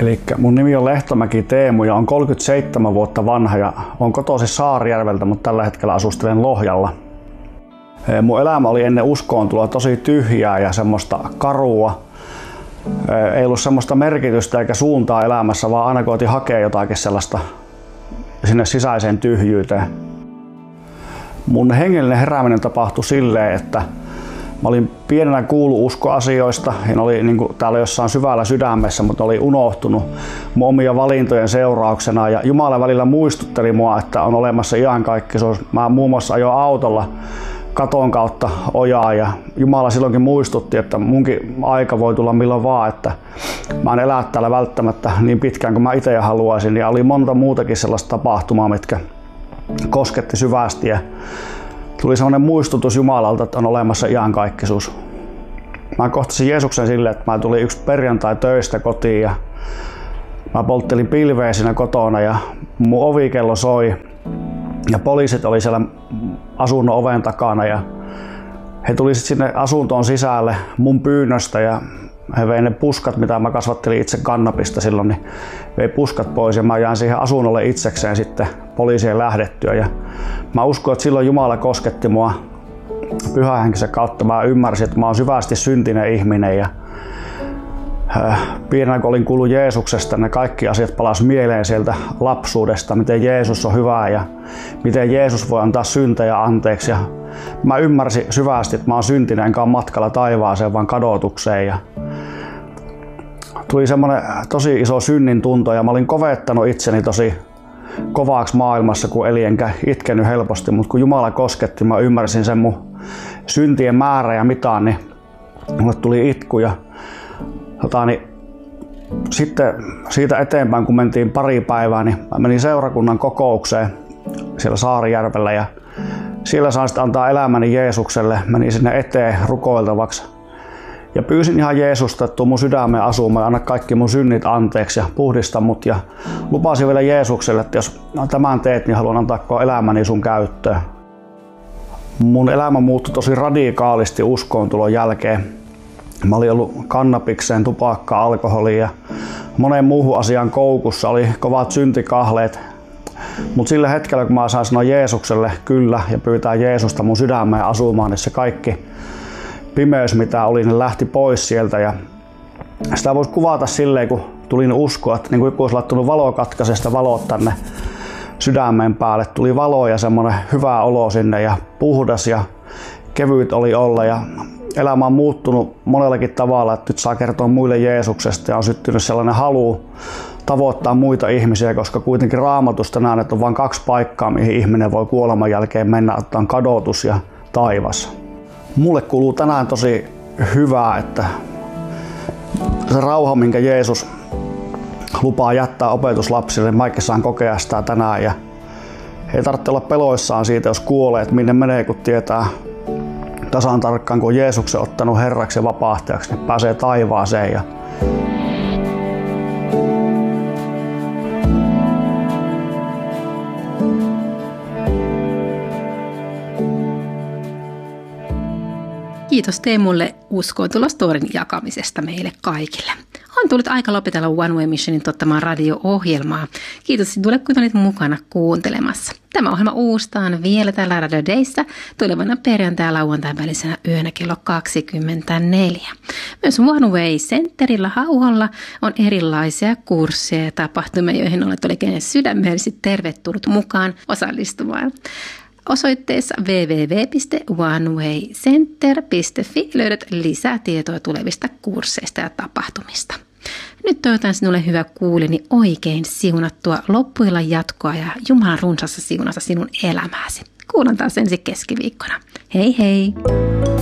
Eli mun nimi on Lehtomäki Teemu ja on 37 vuotta vanha ja on kotoisin Saarijärveltä, mutta tällä hetkellä asustelen Lohjalla. Mun elämä oli ennen uskoon tuloa tosi tyhjää ja semmoista karua. Ei ollut semmoista merkitystä eikä suuntaa elämässä, vaan aina koitin hakea jotakin sellaista sinne sisäiseen tyhjyyteen. Mun hengellinen herääminen tapahtui silleen, että mä olin pienenä kuullut uskoasioista ja ne oli niin kuin täällä jossain syvällä sydämessä, mutta oli unohtunut mun omia valintojen seurauksena. Ja Jumala välillä muistutteli mua, että on olemassa iankaikkisuus. Mä muun muassa ajoin autolla katon kautta ojaa ja Jumala silloinkin muistutti, että munkin aika voi tulla milloin vaan, että mä en elä täällä välttämättä niin pitkään kuin mä itse haluaisin. Ja oli monta muutakin sellaista tapahtumaa, mitkä kosketti syvästi ja tuli sellainen muistutus Jumalalta, että on olemassa iankaikkisuus. Mä kohtasin Jeesuksen silleen, että mä tulin yksi perjantai töistä kotiin ja mä polttelin pilveä siinä kotona ja mun ovikello soi ja poliisit oli siellä asunnon oven takana ja he tuli sitten sinne asuntoon sisälle mun pyynnöstä ja he vei ne puskat, mitä mä kasvattelin itse kannabista silloin, niin vei puskat pois ja mä jäin siihen asunnolle itsekseen sitten poliisien lähdettyä. Ja mä uskon, että silloin Jumala kosketti mua pyhähenkisen kautta. Mä ymmärsin, että mä oon syvästi syntinen ihminen ja pienenä kun olin kuullut Jeesuksesta, ne kaikki asiat palasi mieleen sieltä lapsuudesta, miten Jeesus on hyvä ja miten Jeesus voi antaa syntejä anteeksi. Ja mä ymmärsin syvästi, että mä oon syntinen enkä ole matkalla taivaaseen, vaan kadotukseen. Ja tuli semmoinen tosi iso synnin tunto ja mä olin kovettanut itseni tosi kovaaksi maailmassa, kun elin enkä itkenyt helposti. Mutta kun Jumala kosketti, mä ymmärsin sen mun syntien määrä ja mitaan, niin mulle tuli itku. Ja sitten siitä eteenpäin, kun mentiin pari päivää, niin mä menin seurakunnan kokoukseen siellä Saarijärvellä ja siellä sain sitten antaa elämäni Jeesukselle. Menin sinne eteen rukoiltavaksi ja pyysin ihan Jeesusta, että tuu mun sydämeen asumaan ja anna kaikki mun synnit anteeksi ja puhdista mut. Ja lupasin vielä Jeesukselle, että jos tämän teet, niin haluan antaa koko elämäni sun käyttöön. Mun elämä muuttui tosi radikaalisti uskoon tulon jälkeen. Mä olin ollut kannabikseen, tupakkaan, alkoholiin ja moneen muuhun asiaan koukussa. Oli kovat syntikahleet. Mutta sillä hetkellä, kun mä sain sanoa Jeesukselle kyllä ja pyytää Jeesusta mun sydämeen asumaan, niin se kaikki pimeys, mitä oli, niin lähti pois sieltä. Ja sitä voisi kuvata silleen, kun tulin uskoa, että niin kuin joku olisi laittanut valokatkaisesta valot tänne sydämen päälle. Tuli valo ja semmoinen hyvä olo sinne ja puhdas ja kevyt oli olla. Ja elämä on muuttunut monellakin tavalla, että nyt saa kertoa muille Jeesuksesta ja on syttynyt sellainen halu tavoittaa muita ihmisiä, koska kuitenkin Raamatusta näen, että on vain 2 paikkaa, mihin ihminen voi kuoleman jälkeen mennä, että on kadotus ja taivas. Mulle kuuluu tänään tosi hyvää, että se rauha, minkä Jeesus lupaa jättää opetuslapsille, Maikki saan kokea sitä tänään ja ei tarvitse olla peloissaan siitä, jos kuolee, että minne menee, kun tietää tasan tarkkaan, kun on Jeesuksen ottanut Herraksi ja vapahtajaksi, niin pääsee taivaaseen. Ja kiitos Teemulle uskoontulostorin jakamisesta meille kaikille. On tullut aika lopetella One Way Missionin tuottamaan radio-ohjelmaa. Kiitos sinulle, kun olit mukana kuuntelemassa. Tämä ohjelma uustaan vielä täällä Radio Dayssä tulevana perjantai- ja lauantain välisenä yönä kello 24. Myös One Way Centerillä Hauholla on erilaisia kursseja ja tapahtumia, joihin olet oikein sydämellisesti tervetullut mukaan osallistumaan. Osoitteessa www.onewaycenter.fi löydät lisää tietoa tulevista kursseista ja tapahtumista. Nyt toivotan sinulle hyvä kuuleni oikein siunattua loppuilla jatkoa ja Jumalan runsassa siunassa sinun elämääsi. Kuulan taas ensi keskiviikkona. Hei hei!